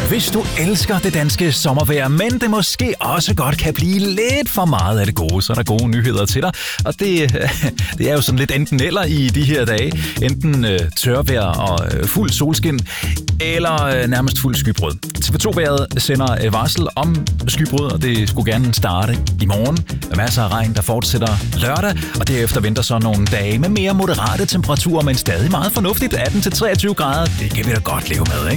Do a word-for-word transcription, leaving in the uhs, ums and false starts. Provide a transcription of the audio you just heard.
Hvis du elsker det danske sommervejr, men det måske også godt kan blive lidt for meget af det gode, så er der gode nyheder til dig. Og det, det er jo sådan lidt enten eller i de her dage. Enten øh, tørvejr og øh, fuld solskin, eller øh, nærmest fuld skybrud. T V to-vejret sender øh, varsel om skybrud, og det skulle gerne starte i morgen. Med masser af regn, der fortsætter lørdag, og derefter venter så nogle dage med mere moderate temperaturer, men stadig meget fornuftigt. atten til treogtyve grader, det kan vi da godt leve med, ikke?